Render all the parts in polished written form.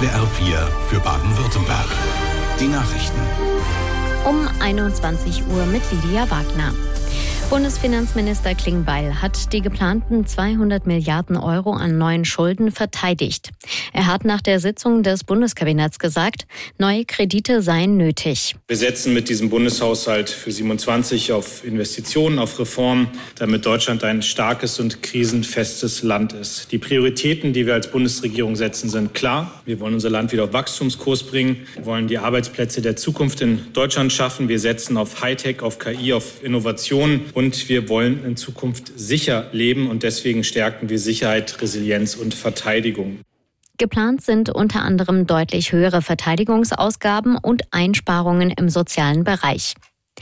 SWR 4 für Baden-Württemberg. Die Nachrichten. Um 21 Uhr mit Lydia Wagner. Bundesfinanzminister Klingbeil hat die geplanten 200 Milliarden Euro an neuen Schulden verteidigt. Er hat nach der Sitzung des Bundeskabinetts gesagt, neue Kredite seien nötig. Wir setzen mit diesem Bundeshaushalt für 27 auf Investitionen, auf Reformen, damit Deutschland ein starkes und krisenfestes Land ist. Die Prioritäten, die wir als Bundesregierung setzen, sind klar. Wir wollen unser Land wieder auf Wachstumskurs bringen. Wir wollen die Arbeitsplätze der Zukunft in Deutschland schaffen. Wir setzen auf Hightech, auf KI, auf Innovation. Und wir wollen in Zukunft sicher leben und deswegen stärken wir Sicherheit, Resilienz und Verteidigung. Geplant sind unter anderem deutlich höhere Verteidigungsausgaben und Einsparungen im sozialen Bereich.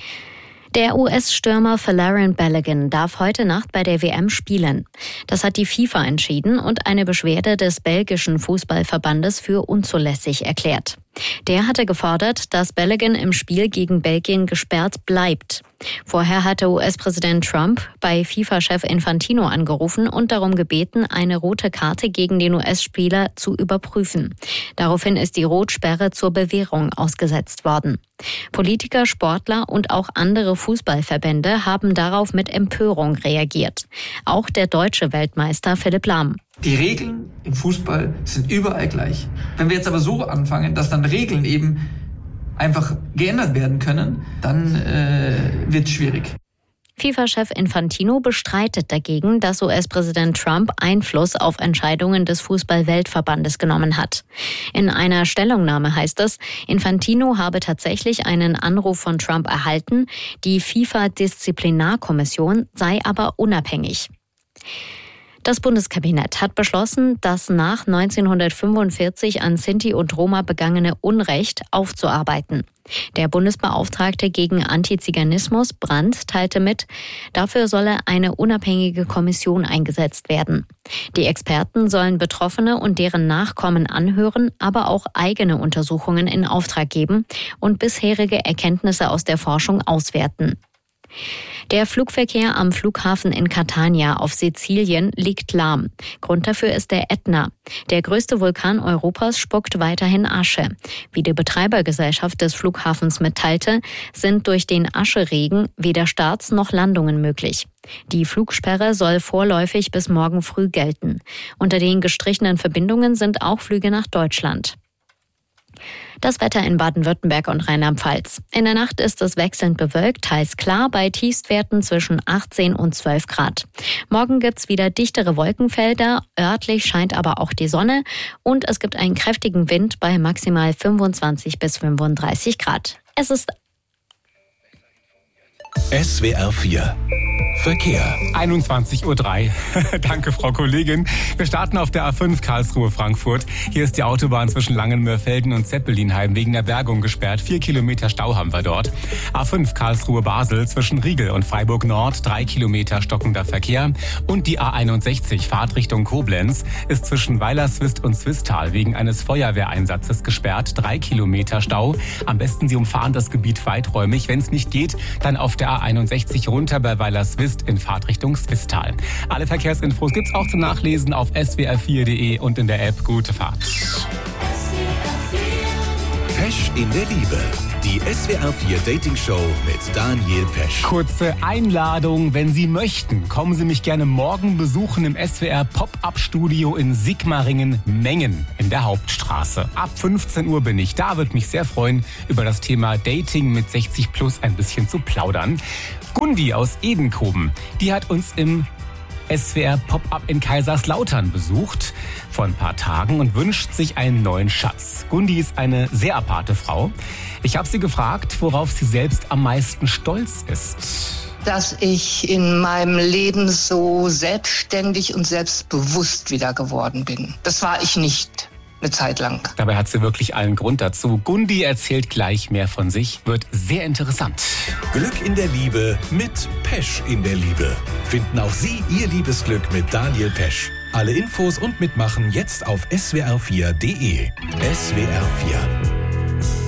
Der US-Stürmer Folarin Balogun darf heute Nacht bei der WM spielen. Das hat die FIFA entschieden und eine Beschwerde des belgischen Fußballverbandes für unzulässig erklärt. Der hatte gefordert, dass Balogun im Spiel gegen Belgien gesperrt bleibt. Vorher hatte US-Präsident Trump bei FIFA-Chef Infantino angerufen und darum gebeten, eine rote Karte gegen den US-Spieler zu überprüfen. Daraufhin ist die Rotsperre zur Bewährung ausgesetzt worden. Politiker, Sportler und auch andere Fußballverbände haben darauf mit Empörung reagiert. Auch der deutsche Weltmeister Philipp Lahm. Die Regeln im Fußball sind überall gleich. Wenn wir jetzt aber so anfangen, dass dann Regeln eben einfach geändert werden können, dann wird es schwierig. FIFA-Chef Infantino bestreitet dagegen, dass US-Präsident Trump Einfluss auf Entscheidungen des Fußball-Weltverbandes genommen hat. In einer Stellungnahme heißt es, Infantino habe tatsächlich einen Anruf von Trump erhalten, die FIFA-Disziplinarkommission sei aber unabhängig. Das Bundeskabinett hat beschlossen, das nach 1945 an Sinti und Roma begangene Unrecht aufzuarbeiten. Der Bundesbeauftragte gegen Antiziganismus, Brandt, teilte mit, dafür solle eine unabhängige Kommission eingesetzt werden. Die Experten sollen Betroffene und deren Nachkommen anhören, aber auch eigene Untersuchungen in Auftrag geben und bisherige Erkenntnisse aus der Forschung auswerten. Der Flugverkehr am Flughafen in Catania auf Sizilien liegt lahm. Grund dafür ist der Ätna. Der größte Vulkan Europas spuckt weiterhin Asche. Wie die Betreibergesellschaft des Flughafens mitteilte, sind durch den Ascheregen weder Starts noch Landungen möglich. Die Flugsperre soll vorläufig bis morgen früh gelten. Unter den gestrichenen Verbindungen sind auch Flüge nach Deutschland. Das Wetter in Baden-Württemberg und Rheinland-Pfalz. In der Nacht ist es wechselnd bewölkt, teils klar, bei Tiefstwerten zwischen 18 und 12 Grad. Morgen gibt's wieder dichtere Wolkenfelder, örtlich scheint aber auch die Sonne und es gibt einen kräftigen Wind bei maximal 25 bis 35 Grad. Es ist SWR 4 Verkehr. 21:03 Uhr. Danke, Frau Kollegin. Wir starten auf der A5 Karlsruhe-Frankfurt. Hier ist die Autobahn zwischen Langenmörfelden und Zeppelinheim wegen der Bergung gesperrt. 4 Kilometer Stau haben wir dort. A5 Karlsruhe-Basel zwischen Riegel und Freiburg Nord. 3 Kilometer stockender Verkehr. Und die A61 Fahrtrichtung Koblenz ist zwischen Weilerswist und Swisttal wegen eines Feuerwehreinsatzes gesperrt. 3 Kilometer Stau. Am besten Sie umfahren das Gebiet weiträumig. Wenn es nicht geht, dann auf der A61 runter bei Weilerswist in Fahrtrichtung Swisttal. Alle Verkehrsinfos gibt's auch zum Nachlesen auf swr4.de und in der App. Gute Fahrt. Pesch in der Liebe. Die SWR 4 Dating Show mit Daniel Pesch. Kurze Einladung, wenn Sie möchten, kommen Sie mich gerne morgen besuchen im SWR Pop-Up-Studio in Sigmaringen-Mengen in der Hauptstraße. Ab 15 Uhr bin ich da, würde mich sehr freuen, über das Thema Dating mit 60 plus ein bisschen zu plaudern. Gundi aus Edenkoben, die hat uns im SWR Pop-Up in Kaiserslautern besucht vor ein paar Tagen und wünscht sich einen neuen Schatz. Gundi ist eine sehr aparte Frau. Ich habe sie gefragt, worauf sie selbst am meisten stolz ist. Dass ich in meinem Leben so selbstständig und selbstbewusst wieder geworden bin. Das war ich nicht eine Zeit lang. Dabei hat sie wirklich allen Grund dazu. Gundi erzählt gleich mehr von sich. Wird sehr interessant. Glück in der Liebe mit Pesch in der Liebe. Finden auch Sie Ihr Liebesglück mit Daniel Pesch. Alle Infos und Mitmachen jetzt auf swr4.de. SWR 4